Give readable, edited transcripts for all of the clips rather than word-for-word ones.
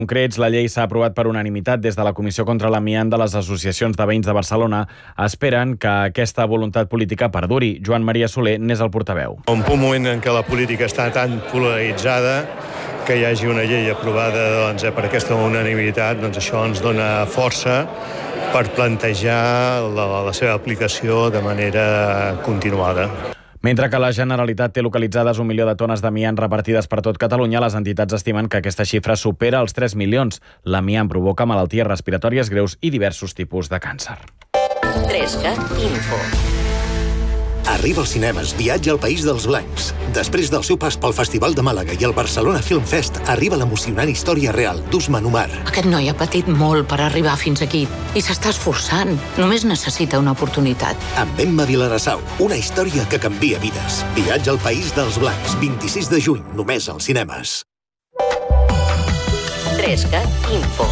concrets, la llei s'ha aprovat per unanimitat des de la Comissió contra l'Amiant de les Associacions de Veïns de Barcelona. Esperen que aquesta voluntat política perduri. Joan Maria Soler n'és el portaveu. Un moment en què la política està tan polaritzada, que hi hagi una llei aprovada per aquesta unanimitat, això ens dona força per plantejar la seva aplicació de manera continuada. Mentre que la Generalitat té localitzades 1 milió de tones d'amiant repartides per tot Catalunya, les entitats estimen que aquesta xifra supera els 3 milions. L'amiant provoca malalties respiratòries greus i diversos tipus de càncer. 3CAT Info. Arriba als cinemes Viatge al País dels Blancs. Després del seu pas pel Festival de Màlaga i el Barcelona Film Fest, arriba l'emocionant història real d'Usman Umar. Aquest noi ha patit molt per arribar fins aquí i s'està esforçant. Només necessita una oportunitat. Amb Emma Vilarassau, una història que canvia vides. Viatge al País dels Blancs, 26 de juny, només als cinemes. 3CAT Info.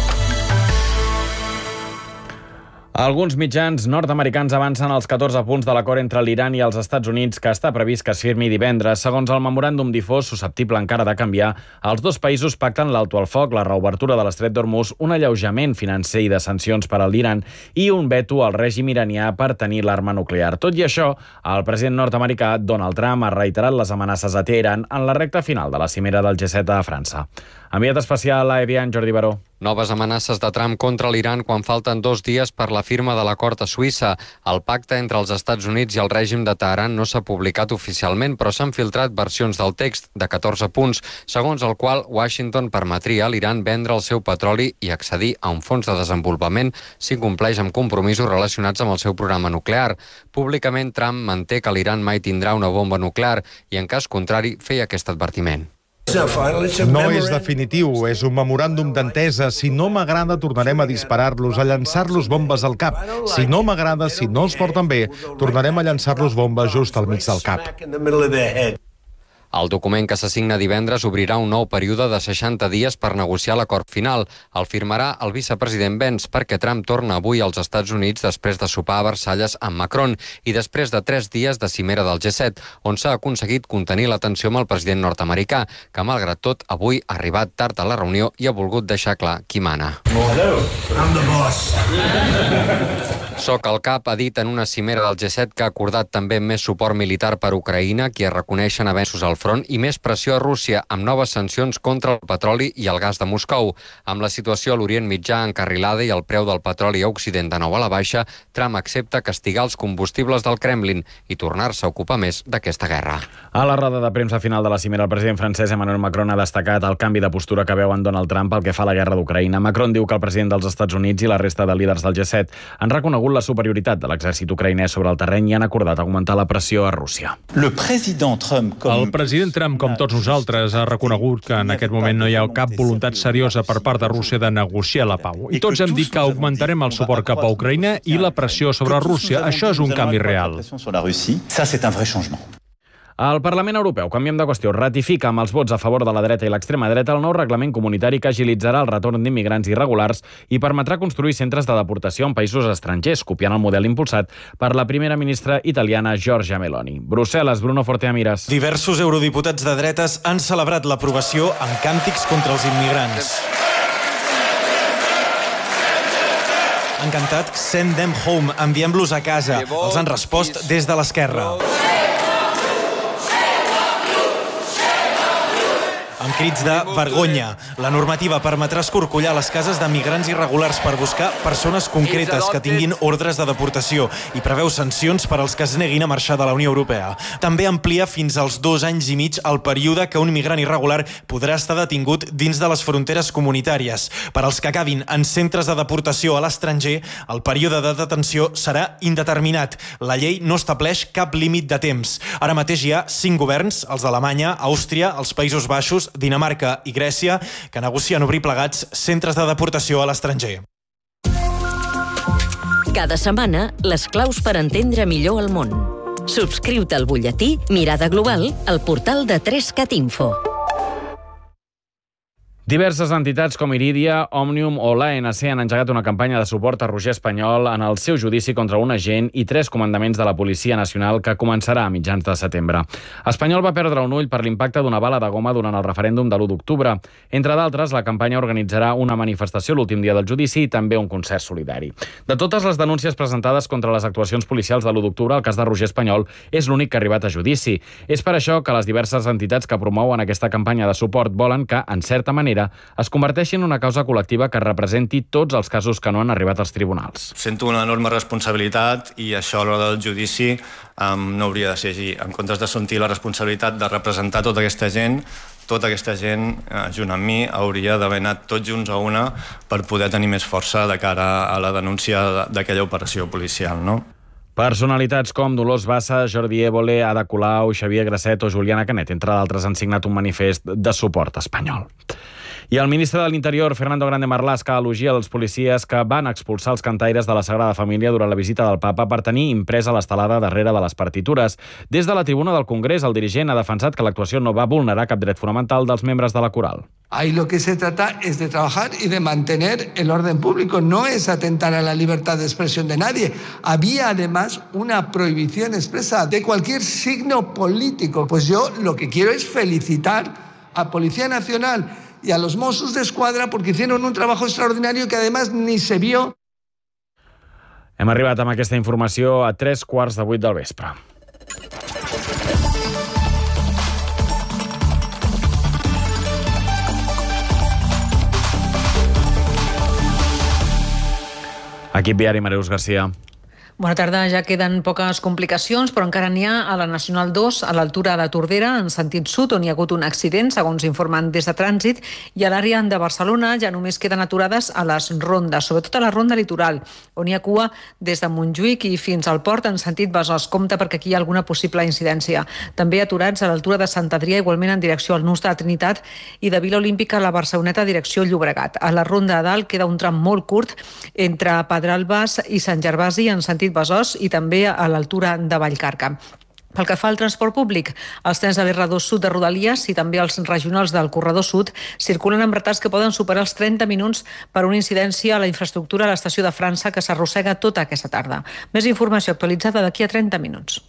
Alguns mitjans nord-americans avancen els 14 punts de l'acord entre l'Iran i els Estats Units que està previst que es firmi divendres. Segons el memoràndum difós, susceptible encara de canviar, els dos països pacten l'alto al foc, la reobertura de l'estret d'Hormuz, un alleujament financer i de sancions per a l'Iran i un veto al règim iranià per tenir l'arma nuclear. Tot i això, el president nord-americà Donald Trump ha reiterat les amenaces a Teheran en la recta final de la cimera del G7 a França. Enviat especial a Evian, Jordi Baró. Noves amenaces de Trump contra l'Iran quan falten 2 dies per la firma de l'acord a Suïssa. El pacte entre els Estats Units i el règim de Teheran no s'ha publicat oficialment, però s'han filtrat versions del text de 14 punts, segons el qual Washington permetria a l'Iran vendre el seu petroli i accedir a un fons de desenvolupament si compleix amb compromisos relacionats amb el seu programa nuclear. Públicament, Trump manté que l'Iran mai tindrà una bomba nuclear i, en cas contrari, feia aquest advertiment. No és definitiu, és un memoràndum d'entesa. Si no m'agrada, tornarem a disparar-los, a llançar-los bombes al cap. Si no m'agrada, si no els porten bé, tornarem a llançar-los bombes just al mig del cap. El document que s'assigna divendres obrirà un nou període de 60 dies per negociar l'acord final. El firmarà el vicepresident Vance perquè Trump torna avui als Estats Units després de sopar a Versalles amb Macron i després de 3 dies de cimera del G7, on s'ha aconseguit contenir la tensió amb el president nord-americà, que malgrat tot avui ha arribat tard a la reunió i ha volgut deixar clar qui mana. Hello, I'm the boss. Soc el cap, ha dit en una cimera del G7 que ha acordat també més suport militar per Ucraïna, qui es reconeixen avenços al front, i més pressió a Rússia, amb noves sancions contra el petroli i el gas de Moscou. Amb la situació a l'Orient Mitjà encarrilada i el preu del petroli a Occident de nou a la baixa, Trump accepta castigar els combustibles del Kremlin i tornar-se a ocupar més d'aquesta guerra. A la roda de premsa final de la cimera, el president francès Emmanuel Macron ha destacat el canvi de postura que veu en Donald Trump pel que fa a la guerra d'Ucraïna. Macron diu que el president dels Estats Units i la resta de líders del G7 han reconegut la superioritat de l'exèrcit ucraïnès sobre el terreny i han acordat augmentar la pressió a Rússia. El president Trump, com tots nosaltres, ha reconegut que en aquest moment no hi ha cap voluntat seriosa per part de Rússia de negociar la pau. I tots hem dit que augmentarem el suport cap a Ucraïna i la pressió sobre Rússia. Això és un canvi real. El Parlament Europeu, canviem de qüestió, ratifica amb els vots a favor de la dreta i l'extrema dreta el nou reglament comunitari que agilitzarà el retorn d'immigrants irregulars i permetrà construir centres de deportació en països estrangers, copiant el model impulsat per la primera ministra italiana Giorgia Meloni. Brussel·les, Bruno Forteamiras. Diversos eurodiputats de dretes han celebrat l'aprovació amb càntics contra els immigrants. Han cantat "Send them home", enviem-los a casa. Els han respost des de l'esquerra. Amb crits de vergonya. La normativa permetrà escorcollar les cases de migrants irregulars per buscar persones concretes que tinguin ordres de deportació i preveu sancions per als que es neguin a marxar de la Unió Europea. També amplia fins als 2 anys i mig el període que un migrant irregular podrà estar detingut dins de les fronteres comunitàries. Per als que acabin en centres de deportació a l'estranger, el període de detenció serà indeterminat. La llei no estableix cap límit de temps. Ara mateix hi ha 5 governs, els d'Alemanya, Àustria, els Països Baixos, Dinamarca i Grècia, que negocien obrir plegats centres de deportació a l'estranger. Cada setmana, les claus per entendre millor el món. Subscriu-te al butlletí Mirada Global al portal de 3CAT Info. Diverses entitats com Iridia, Òmnium o l'ANC han engegat una campanya de suport a Roger Espanyol en el seu judici contra un agent i 3 comandaments de la Policia Nacional que començarà a mitjans de setembre. Espanyol va perdre un ull per l'impacte d'una bala de goma durant el referèndum de l'1 d'octubre. Entre d'altres, la campanya organitzarà una manifestació l'últim dia del judici i també un concert solidari. De totes les denúncies presentades contra les actuacions policials de l'1 d'octubre, el cas de Roger Espanyol és l'únic que ha arribat a judici. És per això que les diverses entitats que promouen aquesta campanya de suport volen que, en certa manera, es converteixi en una causa col·lectiva que representi tots els casos que no han arribat als tribunals. Sento una enorme responsabilitat i això a l'hora del judici no hauria de ser així. En comptes de sentir la responsabilitat de representar tota aquesta gent, junt amb mi, hauria d'haver anat tots junts a una per poder tenir més força de cara a la denúncia d'aquella operació policial, no? Personalitats com Dolors Bassa, Jordi Évole, Ada Colau, Xavier Grasset o Juliana Canet, entre d'altres, han signat un manifest de suport espanyol. I el ministre de l'Interior, Fernando Grande Marlaska, elogia els policies que van expulsar els cantaires de la Sagrada Família durant la visita del papa per tenir impresa l'estelada darrere de les partitures. Des de la tribuna del Congrés, el dirigent ha defensat que l'actuació no va vulnerar cap dret fonamental dels membres de la coral. Ahí lo que se trata es de trabajar y de mantener el orden público, no es atentar a la libertad de expresión de nadie. Había además una prohibición expresa de cualquier signo político. Pues yo lo que quiero es felicitar a Policía Nacional y a los Mossos d'Esquadra porque hicieron un trabajo extraordinario que además ni se vio. Hem arribat amb aquesta informació a 7:45 del vespre. Equip viari, Mareus Garcia. Bona tarda, ja queden poques complicacions, però encara n'hi ha a la Nacional 2, a l'altura de Tordera, en sentit sud, on hi ha hagut un accident, segons informen des de Trànsit, i a l'àrea de Barcelona ja només queden aturades a les rondes, sobretot a la ronda litoral, on hi ha cua des de Montjuïc i fins al port en sentit Besòs. Compte perquè aquí hi ha alguna possible incidència. També aturats a l'altura de Sant Adrià, igualment en direcció al Nus de la Trinitat, i de Vila Olímpica a la Barceloneta, direcció Llobregat. A la ronda de dalt queda un tram molt curt entre Pedralbes i Sant Gervasi, en sentit Besòs, i també a l'altura de Vallcarca. Pel que fa al transport públic, els trens de l'R2 Sud de Rodalies i també els regionals del Corredor Sud circulen amb retards que poden superar els 30 minuts per una incidència a la infraestructura a l'estació de França que s'arrossega tota aquesta tarda. Més informació actualitzada d'aquí a 30 minuts.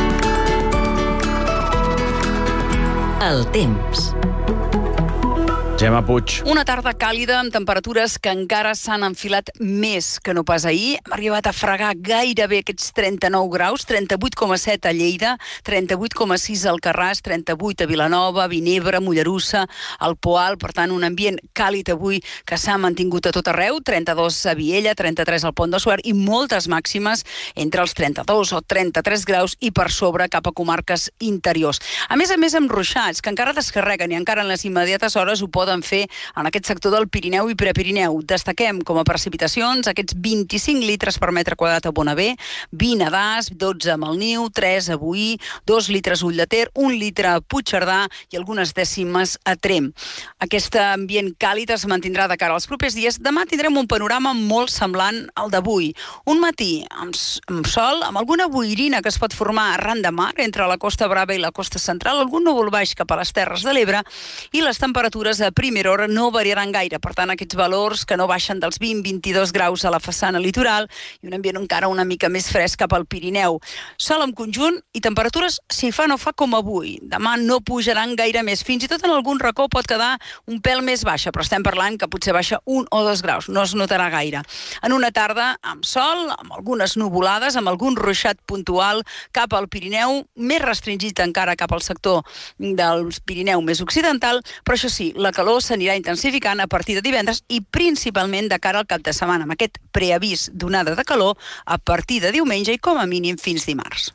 El temps. Gemma Puig. Una tarda càlida amb temperatures que encara s'han enfilat més que no pas ahir. Hem arribat a fregar gairebé aquests 39 graus, 38,7 a Lleida, 38,6 al Carràs, 38 a Vilanova, Vinebre, Mollerussa, al Poal. Per tant, un ambient càlid avui que s'ha mantingut a tot arreu, 32 a Viella, 33 al Pont de Suert i moltes màximes entre els 32 o 33 graus i per sobre cap a comarques interiors. A més amb ruixats que encara descarreguen i encara en les immediates hores ho poden fer en aquest sector del Pirineu i Prepirineu. Destaquem com a precipitacions aquests 25 litres per metre quadrat a Bonavent, 20 a Das, 12 a Malniu, 3 a Boí, 2 litres a Ull de Ter, 1 litre a Puigcerdà i algunes dècimes a Tremp. Aquest ambient càlid es mantindrà de cara als propers dies. Demà tindrem un panorama molt semblant al d'avui. Un matí amb sol, amb alguna boirina que es pot formar arran de mar entre la Costa Brava i la costa central, algun núvol baix cap a les Terres de l'Ebre i les temperatures a primera hora no variaran gaire. Per tant, aquests valors que no baixen dels 20-22 graus a la façana litoral i un ambient encara una mica més fresc cap al Pirineu. Sol en conjunt i temperatures, si fa no fa com avui. Demà no pujaran gaire més. Fins i tot en algun racó pot quedar un pèl més baixa, però estem parlant que potser baixa 1 o 2 graus. No es notarà gaire. En una tarda amb sol, amb algunes nuvolades, amb algun ruixat puntual cap al Pirineu, més restringit encara cap al sector del Pirineu més occidental, però això sí, la calor s'anirà intensificant a partir de divendres i principalment de cara al cap de setmana, amb aquest preavís d'onada de calor a partir de diumenge i com a mínim fins dimarts.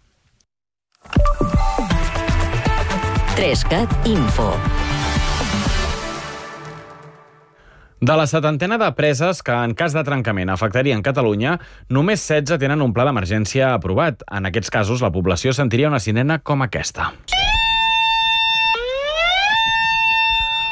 3CAT Info. De la 70ena de preses que en cas de trencament afectarien Catalunya, només 16 tenen un pla d'emergència aprovat. En aquests casos, la població sentiria una sirena com aquesta.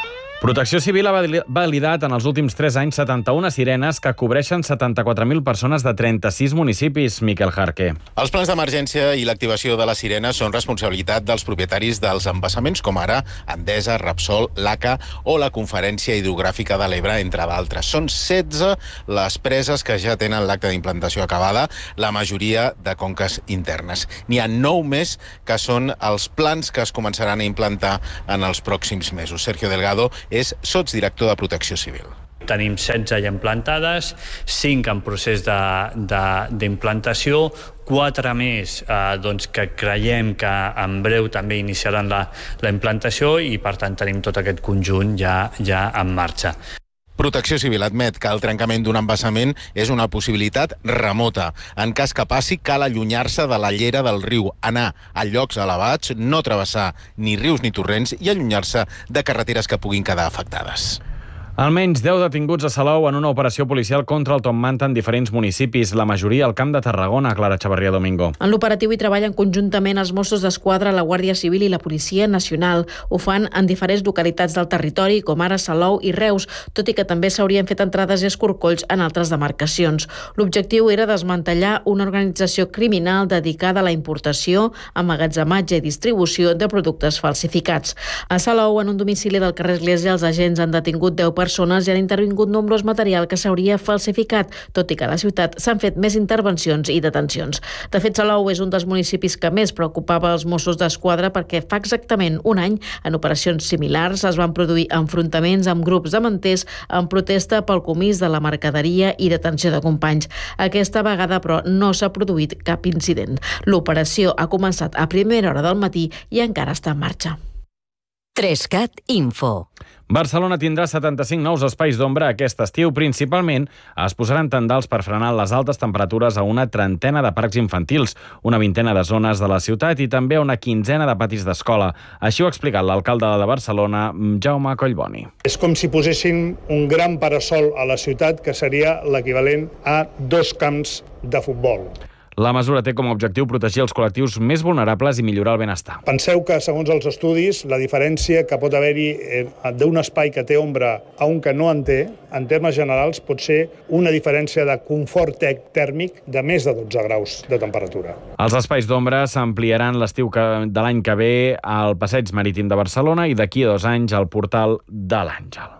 Protecció Civil ha validat en els últims 3 anys 71 sirenes que cobreixen 74.000 persones de 36 municipis, Miquel Jarque. Els plans d'emergència i l'activació de les sirenes són responsabilitat dels propietaris dels embassaments, com ara Endesa, Repsol, l'ACA o la Conferència Hidrogràfica de l'Ebre, entre d'altres. Són 16 les preses que ja tenen l'acte d'implantació acabada, la majoria de conques internes. N'hi ha 9 més que són els plans que es començaran a implantar en els pròxims mesos. Sergio Delgado és sotsdirector de Protecció Civil. Tenim 16 ja implantades, 5 en procés d'implantació, 4 més que creiem que en breu també iniciaran la implantació i, per tant, tenim tot aquest conjunt ja en marxa. Protecció Civil admet que el trencament d'un embassament és una possibilitat remota. En cas que passi, cal allunyar-se de la llera del riu, anar a llocs elevats, no travessar ni rius ni torrents i allunyar-se de carreteres que puguin quedar afectades. Almenys 10 detinguts a Salou en una operació policial contra el Top Manta en diferents municipis, la majoria al Camp de Tarragona, Clara Chavarria Domingo. En l'operatiu hi treballen conjuntament els Mossos d'Esquadra, la Guàrdia Civil i la Policia Nacional. Ho fan en diferents localitats del territori, com ara Salou i Reus, tot i que també s'haurien fet entrades i escorcolls en altres demarcacions. L'objectiu era desmantellar una organització criminal dedicada a la importació, emmagatzematge i distribució de productes falsificats. A Salou, en un domicili del carrer Església, els agents han detingut 10 persones i han intervingut nombrós material que s'hauria falsificat, tot i que a la ciutat s'han fet més intervencions i detencions. De fet, Salou és un dels municipis que més preocupava els Mossos d'Esquadra perquè fa exactament un any, en operacions similars, es van produir enfrontaments amb grups de manters en protesta pel comís de la mercaderia i detenció de companys. Aquesta vegada, però, no s'ha produït cap incident. L'operació ha començat a primera hora del matí i encara està en marxa. 3CAT Info. Barcelona tindrà 75 nous espais d'ombra aquest estiu. Principalment es posaran tendals per frenar les altes temperatures a una trentena de parcs infantils, una vintena de zones de la ciutat i també a una quinzena de patis d'escola. Així ho ha explicat l'alcalde de Barcelona, Jaume Collboni. És com si posessin un gran parasol a la ciutat que seria l'equivalent a 2 camps de futbol. La mesura té com a objectiu protegir els col·lectius més vulnerables i millorar el benestar. Penseu que, segons els estudis, la diferència que pot haver-hi d'un espai que té ombra a un que no en té, en termes generals, pot ser una diferència de confort tèrmic de més de 12 graus de temperatura. Els espais d'ombra s'ampliaran l'estiu de l'any que ve al Passeig Marítim de Barcelona i d'aquí a 2 anys al Portal de l'Àngel.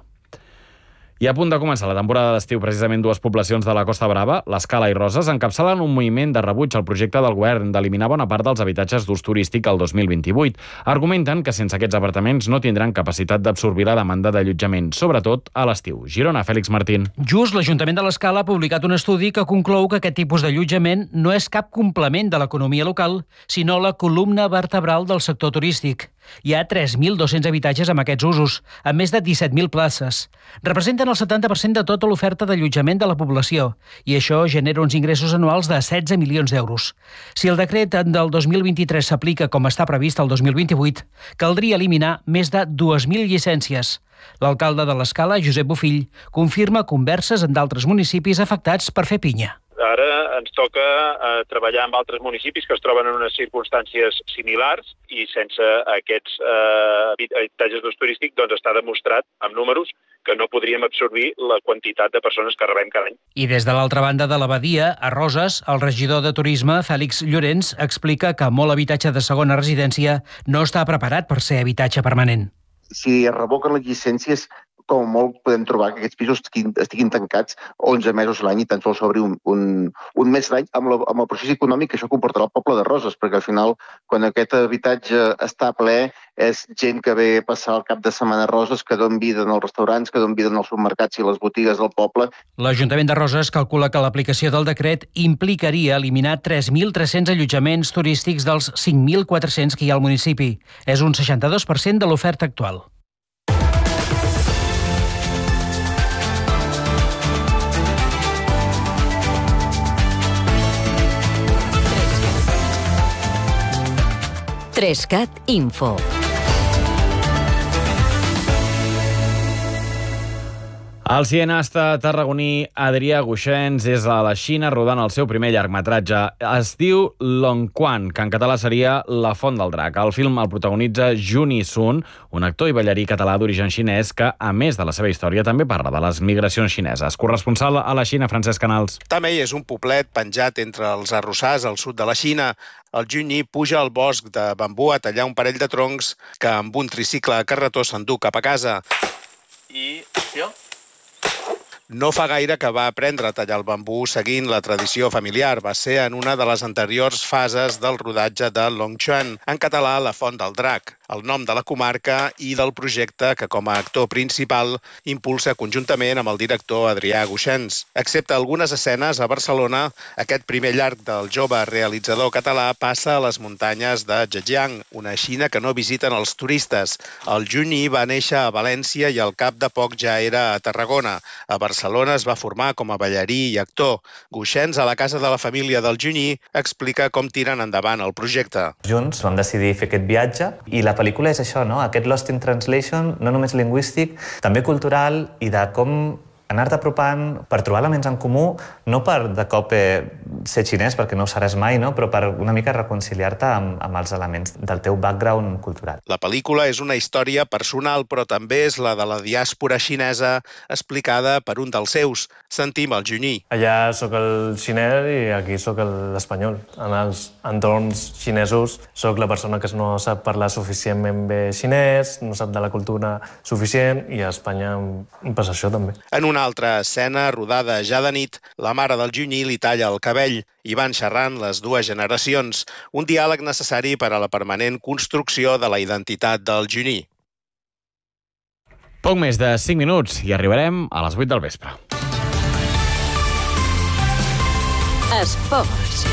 I a punt de començar la temporada d'estiu, precisament 2 poblacions de la Costa Brava, l'Escala i Roses, encapçalen un moviment de rebuig al projecte del govern d'eliminar bona part dels habitatges d'ús turístic el 2028. Argumenten que sense aquests apartaments no tindran capacitat d'absorbir la demanda d'allotjament, sobretot a l'estiu. Girona, Fèlix Martín. Just l'Ajuntament de l'Escala ha publicat un estudi que conclou que aquest tipus d'allotjament no és cap complement de l'economia local, sinó la columna vertebral del sector turístic. Hi ha 3.200 habitatges amb aquests usos, amb més de 17.000 places. Representen el 70% de tota l'oferta d'allotjament de la població, i això genera uns ingressos anuals de 16 milions d'euros. Si el decret del 2023 s'aplica com està previst el 2028, caldria eliminar més de 2.000 llicències. L'alcalde de l'Escala, Josep Bofill, confirma converses en d'altres municipis afectats per fer pinya. Ara ens toca treballar amb altres municipis que es troben en unes circumstàncies similars i sense aquests habitatges d'ús turístic doncs està demostrat amb números que no podríem absorbir la quantitat de persones que rebem cada any. I des de l'altra banda de la badia, a Roses, el regidor de Turisme, Fèlix Llorens, explica que molt habitatge de segona residència no està preparat per ser habitatge permanent. Si es revoquen les llicències, com molt podem trobar que aquests pisos estiguin tancats 11 mesos a l'any i tan sols s'obri un mes l'any amb el procés econòmic que això comportarà al poble de Roses, perquè al final, quan aquest habitatge està ple, és gent que ve a passar el cap de setmana a Roses, que don vida als restaurants, que don vida als supermercats i les botigues del poble. L'Ajuntament de Roses calcula que l'aplicació del decret implicaria eliminar 3.300 allotjaments turístics dels 5.400 que hi ha al municipi. És un 62% de l'oferta actual. Trescat Info. El cineasta tarragoní Adrià Guixens és a la Xina rodant el seu primer llargmetratge. Es diu Longquan, que en català seria La font del drac. El film el protagonitza Juni Sun, un actor i ballarí català d'origen xinès que, a més de la seva història, també parla de les migracions xineses. Corresponsal a la Xina, Francesc Canals. Tamei és un poblet penjat entre els arrossars al sud de la Xina. El Juni puja al bosc de bambú a tallar un parell de troncs que amb un tricicle a carretó s'endú cap a casa. No fa gaire que va aprendre a tallar el bambú seguint la tradició familiar. Va ser en una de les anteriors fases del rodatge de Longquan, en català La font del drac, el nom de la comarca i del projecte que com a actor principal impulsa conjuntament amb el director Adrià Guixens. Excepte algunes escenes a Barcelona, aquest primer llarg del jove realitzador català passa a les muntanyes de Zhejiang, una Xina que no visiten els turistes. El Juni va néixer a València i al cap de poc ja era a Tarragona. A Barcelona es va formar com a ballarí i actor. Guixens, a la casa de la família del Juni, explica com tiren endavant el projecte. Junts vam decidir fer aquest viatge i la pel·lícula és això, no? Aquest Lost in Translation, no només lingüístic, també cultural i de com anar-te apropant per trobar elements en comú, no per de cop ser xinès, perquè no ho seràs mai, no? Però per una mica reconciliar-te amb els elements del teu background cultural. La pel·lícula és una història personal, però també és la de la diàspora xinesa explicada per un dels seus. Sentim el Juni. Allà sóc el xinès i aquí sóc l'espanyol. En els entorns xinesos sóc la persona que no sap parlar suficientment bé xinès, no sap de la cultura suficient i a Espanya em passa això també. En una altra escena, rodada ja de nit, la mare del Juni li talla el cabell i van xerrant les dues generacions, un diàleg necessari per a la permanent construcció de la identitat del Juni. Poc més de 5 minuts i arribarem a les 8 del vespre. Esports.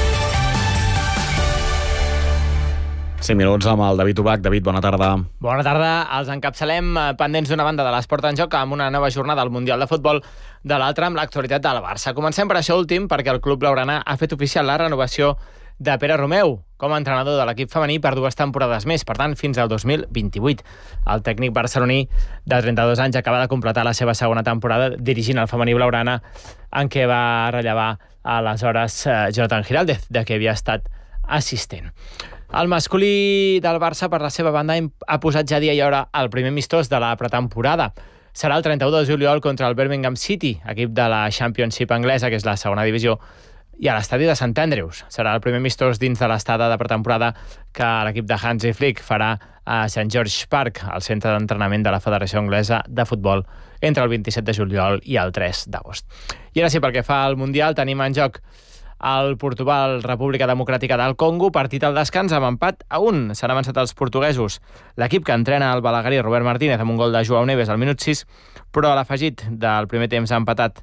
5 minuts amb el David Ubach. David, bona tarda. Bona tarda. Els encapçalem pendents d'una banda de l'esport en joc amb una nova jornada al Mundial de Futbol, de l'altra amb l'actualitat del Barça. Comencem per això últim perquè el club blaugrana ha fet oficial la renovació de Pere Romeu com a entrenador de l'equip femení per 2 temporades més, per tant, fins al 2028. El tècnic barceloní de 32 anys acaba de completar la seva segona temporada dirigint el femení blaugrana, en què va rellevar aleshores Jonathan Giraldez, de què havia estat assistent. El masculí del Barça, per la seva banda, ha posat ja dia i hora el primer amistós de la pretemporada. Serà el 31 de juliol contra el Birmingham City, equip de la Championship anglesa, que és la segona divisió, i a l'estadi de St. Andrews. Serà el primer amistós dins de l'estada de pretemporada que l'equip de Hansi Flick farà a St. George Park, al centre d'entrenament de la Federació Anglesa de Futbol, entre el 27 de juliol i el 3 d'agost. I ara sí, pel que fa al Mundial, tenim en joc el Portugal, República Democràtica del Congo, partit al descans amb empat a 1. S'han avançat els portuguesos. L'equip que entrena el balaguerí Robert Martínez amb un gol de Joao Neves al minut 6, però a l'afegit del primer temps ha empatat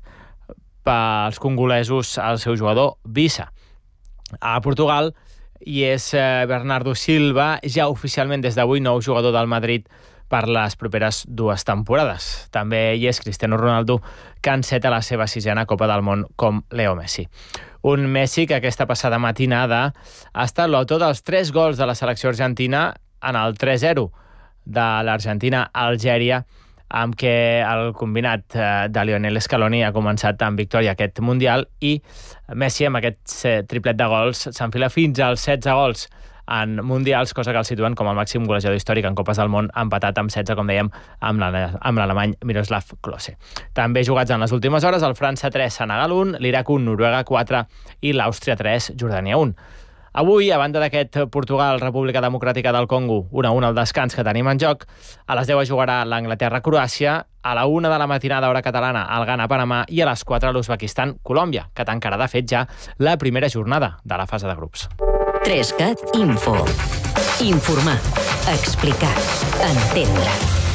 pels congolesos el seu jugador Vissa. A Portugal hi és Bernardo Silva, ja oficialment des d'avui nou jugador del Madrid per les properes 2 temporades. També hi és Cristiano Ronaldo, que enceta la seva 6a Copa del Món com Leo Messi. Un Messi que aquesta passada matinada ha estat l'autor dels 3 gols de la selecció argentina en el 3-0 de l'Argentina-Algèria, amb què el combinat de Lionel Scaloni ha començat amb victòria aquest Mundial, i Messi amb aquest triplet de gols s'enfila fins als 16 gols en mundials, cosa que el situen com el màxim golejador històric en Copes del Món, empatat amb 16, com dèiem, amb l'alemany Miroslav Klose. També jugats en les últimes hores, el França 3, Senegal 1, l'Iraq 1, Noruega 4 i l'Àustria 3, Jordània 1. Avui, a banda d'aquest Portugal, República Democràtica del Congo, 1-1 al descans que tenim en joc, a les 10 jugarà l'Anglaterra-Croàcia, a la 1 de la matinada hora catalana el Ghana-Panamà i a les 4 l'Uzbekistan-Colòmbia, que tancarà de fet ja la primera jornada de la fase de grups. 3CAT Info. Informar, explicar, entendre.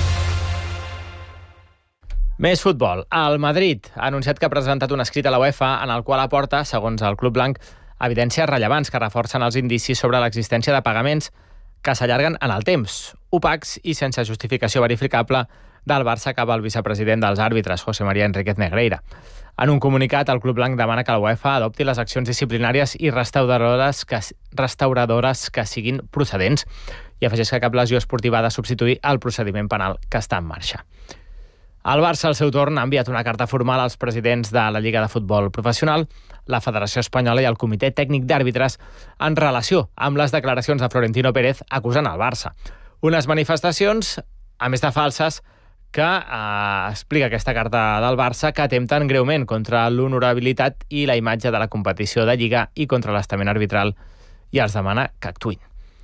Més futbol. El Madrid ha anunciat que ha presentat un escrit a la UEFA en el qual aporta, segons el club blanc, evidències rellevants que reforcen els indicis sobre l'existència de pagaments que s'allarguen en el temps, opacs i sense justificació verificable del Barça cap al vicepresident dels àrbitres, José María Enríquez Negreira. En un comunicat, el club blanc demana que la UEFA adopti les accions disciplinàries i restauradores que siguin procedents, i afegeix que cap lesió esportiva ha de substituir el procediment penal que està en marxa. El Barça, al seu torn, ha enviat una carta formal als presidents de la Lliga de Futbol Professional, la Federació Espanyola i el Comitè Tècnic d'Àrbitres en relació amb les declaracions de Florentino Pérez acusant el Barça. Unes manifestacions, a més de falses, que explica aquesta carta del Barça, que atempten greument contra l'honorabilitat i la imatge de la competició de Lliga i contra l'estament arbitral, i els demana que actuïn.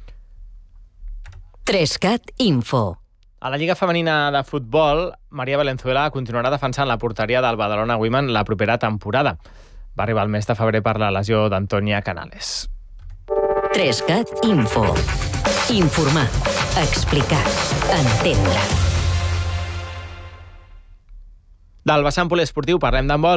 3CAT Info. A la Lliga Femenina de Futbol, Maria Valenzuela continuarà defensant la porteria del Badalona Women la propera temporada. Va arribar el mes de febrer per la lesió d'Antònia Canales. 3CAT Info. Informar, explicar, entendre. Del vessant poliesportiu parlem d'handbol.